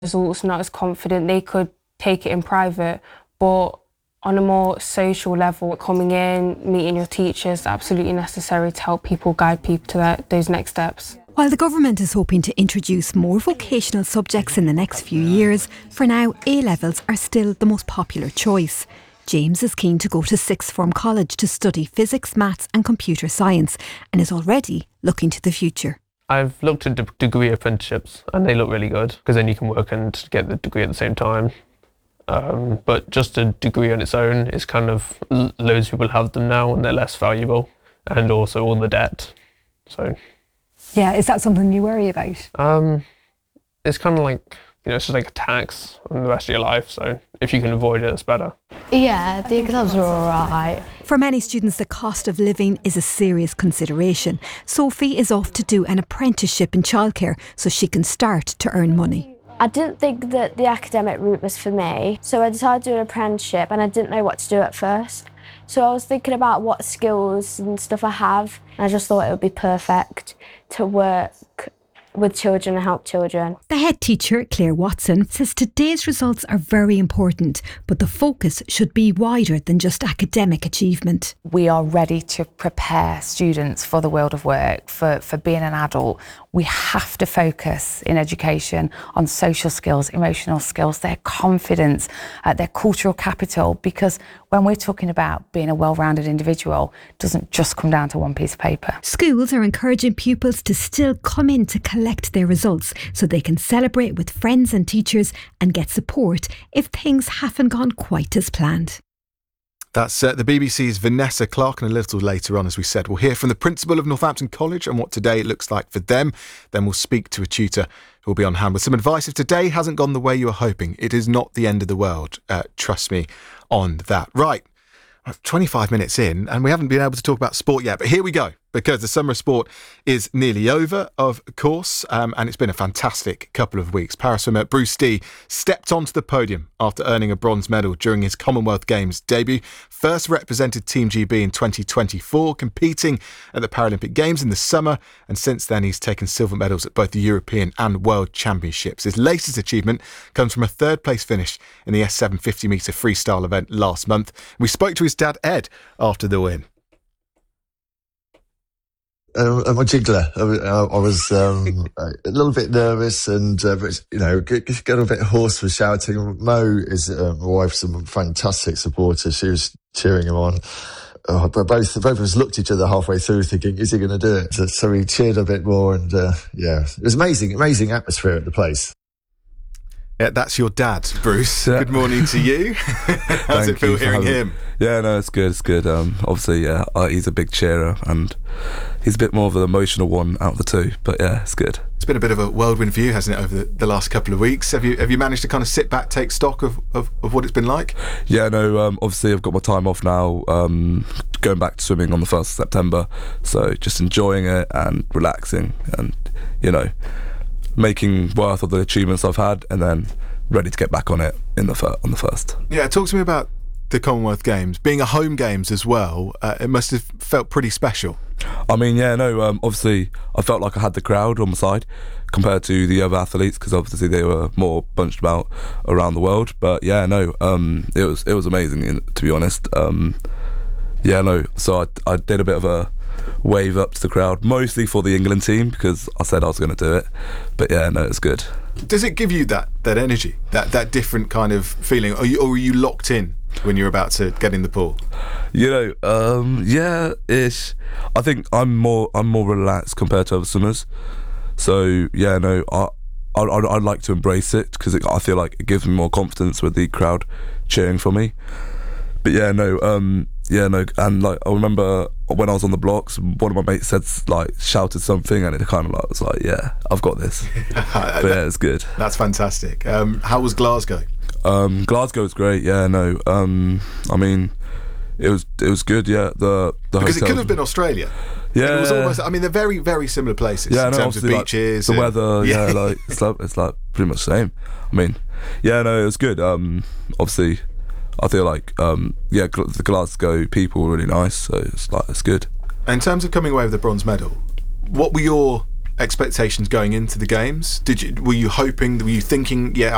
results, not as confident. They could take it in private, but on a more social level, coming in, meeting your teachers, absolutely necessary to help people, guide people to those next steps. While the government is hoping to introduce more vocational subjects in the next few years, for now A-levels are still the most popular choice. James is keen to go to sixth form college to study physics, maths and computer science, and is already looking to the future. I've looked at degree apprenticeships and they look really good because then you can work and get the degree at the same time. But just a degree on its own is kind of, loads of people have them now and they're less valuable, and also all the debt. So yeah, is that something you worry about? It's kind of like, it's just like a tax on the rest of your life, so if you can avoid it, it's better. Yeah, the exams are all right. For many students, the cost of living is a serious consideration. Sophie is off to do an apprenticeship in childcare so she can start to earn money. I didn't think that the academic route was for me, so I decided to do an apprenticeship and I didn't know what to do at first. So I was thinking about what skills and stuff I have, and I just thought it would be perfect to work with children and help children. The head teacher, Claire Watson, says today's results are very important, but the focus should be wider than just academic achievement. We are ready to prepare students for the world of work, for being an adult. We have to focus in education on social skills, emotional skills, their confidence, their cultural capital, because when we're talking about being a well-rounded individual, it doesn't just come down to one piece of paper. Schools are encouraging pupils to still come in to collect their results so they can celebrate with friends and teachers and get support if things haven't gone quite as planned. That's the BBC's Vanessa Clark, and a little later on, as we said, we'll hear from the principal of Northampton College and what today looks like for them. Then we'll speak to a tutor who will be on hand with some advice. If today hasn't gone the way you were hoping, it is not the end of the world. Trust me on that. Right, 25 minutes in and we haven't been able to talk about sport yet, but here we go, because the summer of sport is nearly over, of course, and it's been a fantastic couple of weeks. Paraswimmer Bruce Dee stepped onto the podium after earning a bronze medal during his Commonwealth Games debut. First represented Team GB in 2024, competing at the Paralympic Games in the summer, and since then he's taken silver medals at both the European and World Championships. His latest achievement comes from a third-place finish in the S7 50-metre freestyle event last month. We spoke to his dad, Ed, after the win. I'm a jiggler. I was a little bit nervous and, got a bit hoarse with shouting. Mo is my wife's a fantastic supporter. She was cheering him on. But both of us looked at each other halfway through thinking, is he going to do it? So we cheered a bit more and, it was amazing atmosphere at the place. Yeah, that's your dad, Bruce. Yeah. Good morning to you. How does it feel hearing him? Yeah, no, it's good. Obviously, he's a big cheerer and he's a bit more of an emotional one out of the two. But yeah, it's good. It's been a bit of a whirlwind for you, hasn't it, over the last couple of weeks? Have you managed to kind of sit back, take stock of what it's been like? Yeah, no, obviously I've got my time off now, going back to swimming on the 1st of September. So just enjoying it and relaxing and, making worth of the achievements I've had, and then ready to get back on it on the 1st. Yeah, talk to me about the Commonwealth Games. Being a home games as well, it must have felt pretty special. I mean, obviously I felt like I had the crowd on my side compared to the other athletes, because obviously they were more bunched about around the world. But it was amazing, to be honest. So I did a bit of a wave up to the crowd, mostly for the England team, because I said I was going to do it. But it's good. Does it give you that energy, that different kind of feeling, or are you locked in when you're about to get in the pool? Ish. I think I'm more relaxed compared to other swimmers. So I'd like to embrace it, because I feel like it gives me more confidence with the crowd cheering for me. But and like I remember when I was on the blocks, one of my mates shouted something, and it kind of was like, yeah, I've got this. But it's good. That's fantastic. How was Glasgow? Glasgow was great. I mean, it was good. Yeah, because it could have been Australia. Yeah, it was almost. I mean, they're very, very similar places in terms of beaches, the weather. Yeah, it's like pretty much the same. I mean, it was good. Obviously, I feel like the Glasgow people were really nice, so it's good. In terms of coming away with the bronze medal, what were your expectations going into the games? Were you thinking,